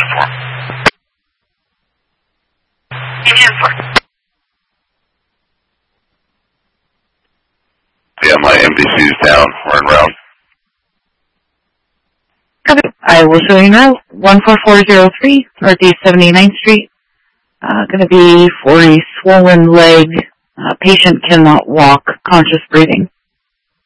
for? Yeah, my MDC's down. We're en route. Okay, I will show you now. 14403 Northeast 79th Street. Going to be for a swollen leg. Patient cannot walk. Conscious breathing.